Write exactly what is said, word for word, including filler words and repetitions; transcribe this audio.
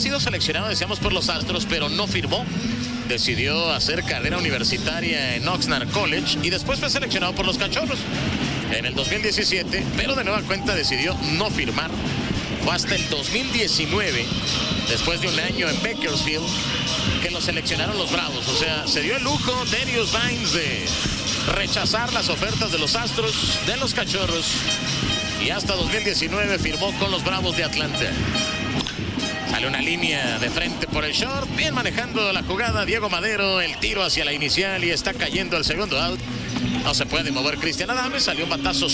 sido seleccionado, decíamos, por los Astros, pero no firmó. Decidió hacer carrera universitaria en Oxnard College y después fue seleccionado por los Cachorros en el dos mil diecisiete, pero de nueva cuenta decidió no firmar. Fue hasta el dos mil diecinueve, después de un año en Bakersfield, que lo seleccionaron los Bravos. O sea, se dio el lujo Darius Vines de rechazar las ofertas de los Astros, de los Cachorros, y hasta dos mil diecinueve firmó con los Bravos de Atlanta. Sale una línea de frente por el short, bien manejando la jugada Diego Madero, el tiro hacia la inicial y está cayendo el segundo out. No se puede mover Cristian Adames, salió un batazo